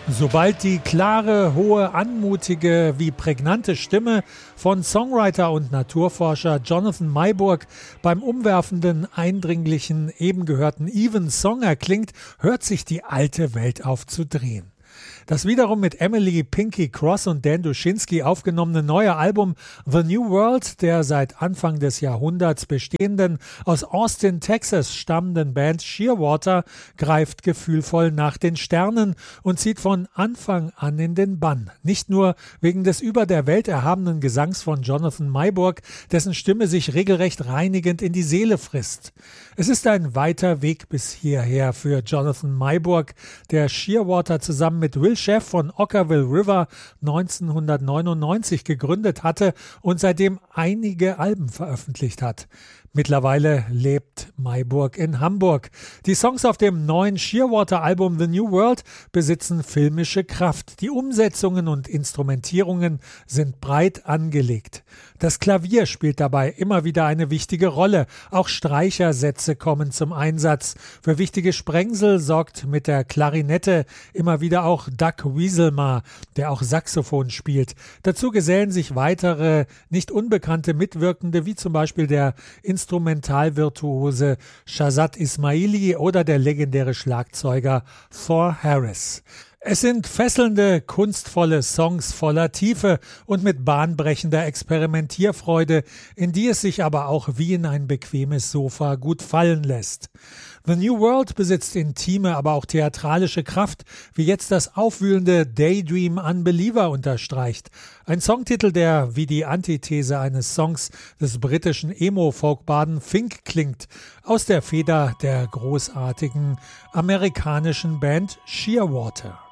Sobald die klare, hohe, anmutige wie prägnante Stimme von Songwriter und Naturforscher Jonathan Maiburg beim umwerfenden, eindringlichen, eben gehörten Even Song erklingt, hört sich die alte Welt auf zu drehen. Das wiederum mit Emily Pinky Cross und Dan Duschinski aufgenommene neue Album The New World der seit Anfang des Jahrhunderts bestehenden, aus Austin, Texas stammenden Band Shearwater greift gefühlvoll nach den Sternen und zieht von Anfang an in den Bann. Nicht nur wegen des über der Welt erhabenen Gesangs von Jonathan Maiburg, dessen Stimme sich regelrecht reinigend in die Seele frisst. Es ist ein weiter Weg bis hierher für Jonathan Maiburg, der Shearwater zusammen mit Will Sheff von Okkervil River 1999 gegründet hatte und seitdem einige Alben veröffentlicht hat. Mittlerweile lebt Maiburg in Hamburg. Die Songs auf dem neuen Shearwater-Album The New World besitzen filmische Kraft. Die Umsetzungen und Instrumentierungen sind breit angelegt. Das Klavier spielt dabei immer wieder eine wichtige Rolle. Auch Streichersätze kommen zum Einsatz. Für wichtige Sprengsel sorgt mit der Klarinette immer wieder auch Doug Wieselmar, der auch Saxophon spielt. Dazu gesellen sich weitere, nicht unbekannte Mitwirkende, wie zum Beispiel der Instrumentalvirtuose Shazad Ismaili oder der legendäre Schlagzeuger Thor Harris. Es sind fesselnde, kunstvolle Songs voller Tiefe und mit bahnbrechender Experimentierfreude, in die es sich aber auch wie in ein bequemes Sofa gut fallen lässt. The New World besitzt intime, aber auch theatralische Kraft, wie jetzt das aufwühlende Daydream Unbeliever unterstreicht. Ein Songtitel, der wie die Antithese eines Songs des britischen Emo-Folkbaden Fink klingt, aus der Feder der großartigen amerikanischen Band Shearwater.